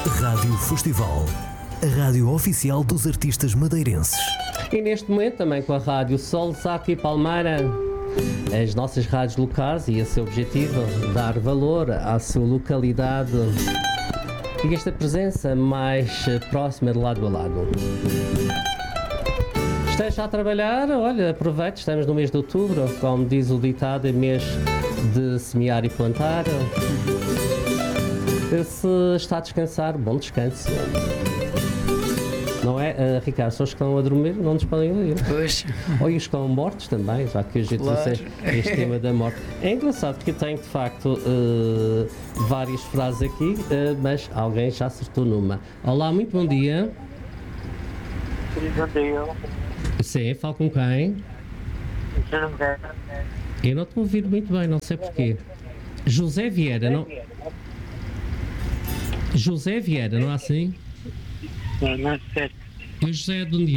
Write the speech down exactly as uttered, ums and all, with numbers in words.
Rádio Festival, a rádio oficial dos artistas madeirenses. E neste momento também com a Rádio Sol, Saco e Palmeira, as nossas rádios locais e esse objetivo, dar valor à sua localidade e esta presença mais próxima de lado a lado. Esteja a trabalhar, olha, aproveite, estamos no mês de outubro, como diz o ditado, é mês de semear e plantar. Se está a descansar, bom descanso. Não é, uh, Ricardo? Só os que estão a dormir não nos podem ouvir. Pois. Ou os que estão mortos também, já que hoje Claro. trouxe este tema da morte. É engraçado porque tenho de facto uh, várias frases aqui, uh, mas alguém já acertou numa. Olá, muito bom dia. Bom dia. Sim, falo com quem? Eu não estou a ouvir muito bem, não sei porquê. José Vieira, não? José Vieira, não é assim? Não, não é certo. E o José é de onde é?